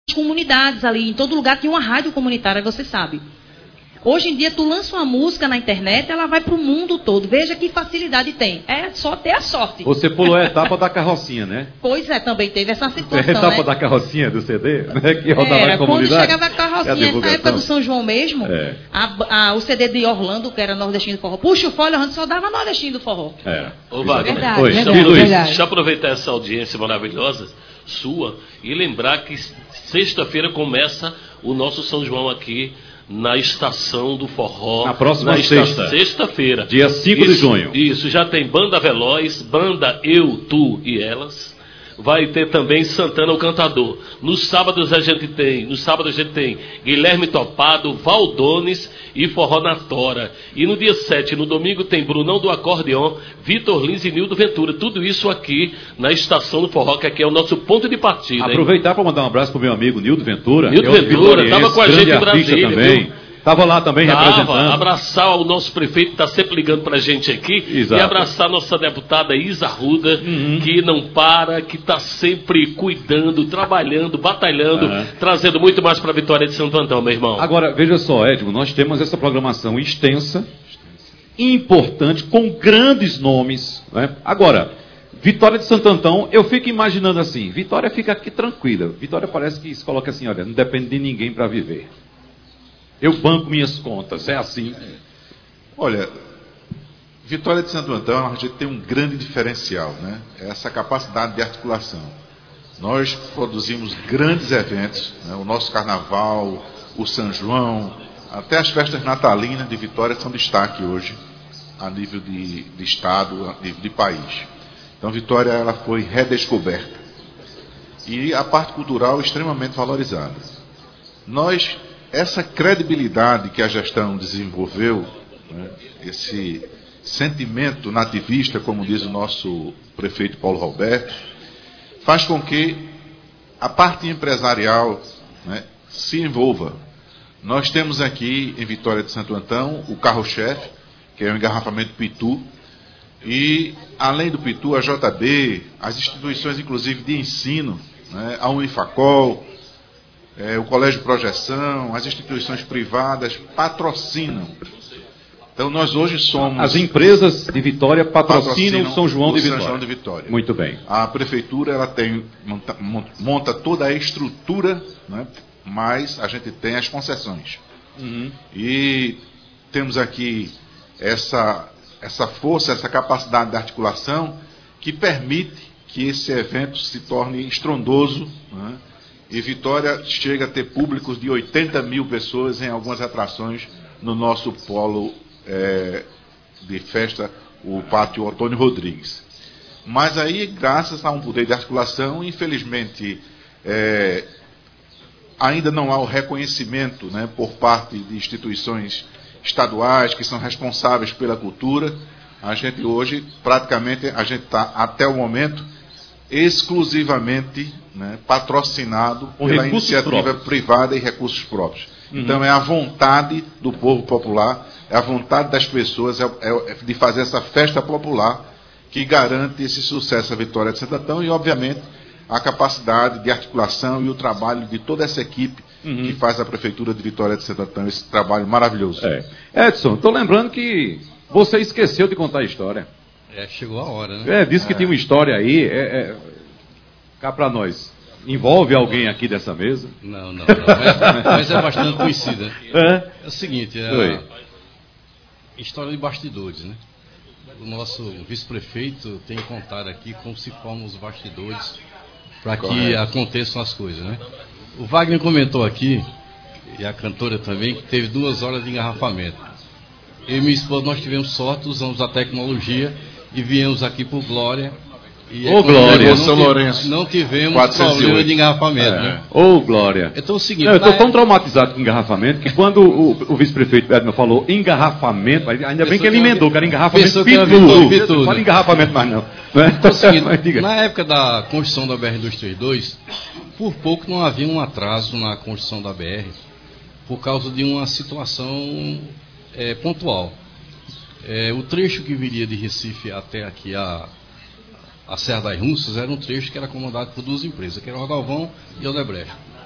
comunidades ali, em todo lugar tinha uma rádio comunitária, você sabe. Hoje em dia, tu lança uma música na internet, ela vai para o mundo todo. Veja que facilidade tem. É só ter a sorte. Você pulou a etapa da carrocinha, né? Pois é, também teve essa situação, a etapa, né? Da carrocinha do CD, né? Que rodava na comunidade. Quando chegava a carrocinha, na época do São João mesmo, o CD de Orlando, que era Nordestino do Forró, puxa o folha, Orlando só dava Nordestino do Forró. Ô, Wagner, deixa eu aproveitar essa audiência maravilhosa sua e lembrar que sexta-feira começa o nosso São João aqui na Estação do Forró. Na próxima sexta-feira. Dia 5 de junho. Isso, já tem Banda Veloz, Banda Eu, Tu e Elas. Vai ter também Santana o Cantador. Nos sábados a gente tem Guilherme Topado, Valdones e Forró na Tora. E no dia 7, no domingo, tem Brunão do Acordeon, Vitor Lins e Nildo Ventura. Tudo isso aqui na Estação do Forró, que aqui é o nosso ponto de partida. Aproveitar para mandar um abraço para o meu amigo Nildo Ventura. Nildo Ventura, estava com a gente em Brasília também. Viu? Estava lá também representando. Abraçar o nosso prefeito, que está sempre ligando para a gente aqui. Exato. E abraçar a nossa deputada Isa Arruda, que não para, que está sempre cuidando, trabalhando, batalhando, trazendo muito mais para a vitória de Santo Antão, meu irmão. Agora, veja só, Edmo, nós temos essa programação extensa, importante, com grandes nomes, né? Agora, Vitória de Santo Antão, eu fico imaginando assim, Vitória fica aqui tranquila. Vitória parece que se coloca assim, olha, não depende de ninguém para viver. Eu banco minhas contas, é assim. Olha, Vitória de Santo Antão, a gente tem um grande diferencial, né? Essa capacidade de articulação. Nós produzimos grandes eventos, né? O nosso carnaval, o São João, até as festas natalinas de Vitória são destaque hoje, a nível de estado, a nível de país. Então, Vitória ela foi redescoberta. E a parte cultural extremamente valorizada. Essa credibilidade que a gestão desenvolveu, né, esse sentimento nativista, como diz o nosso prefeito Paulo Roberto, faz com que a parte empresarial, né, se envolva. Nós temos aqui em Vitória de Santo Antão o carro-chefe, que é o engarrafamento Pitu, e além do Pitu, a JB, as instituições inclusive de ensino, né, a Unifacol, o Colégio Projeção, as instituições privadas patrocinam. Então nós hoje somos... As empresas de Vitória patrocinam o São João de Vitória. São João de Vitória. Muito bem. A prefeitura ela monta toda a estrutura, né, mas a gente tem as concessões. E temos aqui essa força, essa capacidade de articulação que permite que esse evento se torne estrondoso, né? E Vitória chega a ter públicos de 80 mil pessoas em algumas atrações no nosso polo de festa, o Pátio Antônio Rodrigues. Mas aí, graças a um poder de articulação, infelizmente, ainda não há o reconhecimento, né, por parte de instituições estaduais que são responsáveis pela cultura. A gente hoje, praticamente, a gente está, até o momento, exclusivamente, né, patrocinado pela iniciativa privada e recursos próprios. Então é a vontade do povo popular, é a vontade das pessoas de fazer essa festa popular que garante esse sucesso à Vitória de Santo Antão e, obviamente, a capacidade de articulação e o trabalho de toda essa equipe que faz a Prefeitura de Vitória de Santo Antão, esse trabalho maravilhoso. Edson, estou lembrando que você esqueceu de contar a história. Chegou a hora, né? Disse que tinha uma história aí, cá para nós. Envolve alguém aqui dessa mesa? Não. Mas é bastante conhecida. É o seguinte, história de bastidores, né? O nosso vice-prefeito tem contado aqui como se formam os bastidores para que aconteçam as coisas, né? O Wagner comentou aqui, e a cantora também, que teve 2 horas de engarrafamento. Eu e minha esposa, nós tivemos sorte, usamos a tecnologia e viemos aqui por Glória. Glória, São Lourenço. Não tivemos 408. problema de engarrafamento, né? Glória. Então é o seguinte... eu estou tão traumatizado com engarrafamento que quando o vice-prefeito Edmo falou engarrafamento, ainda bem que ele emendou, que era engarrafamento Pitu. Não fala engarrafamento mais não. Então é o seguinte, na época da construção da BR-232, por pouco não havia um atraso na construção da BR, por causa de uma situação pontual. O trecho que viria de Recife até aqui a Serra das Russas era um trecho que era comandado por 2 empresas, que era o Rodalvão e a Odebrecht.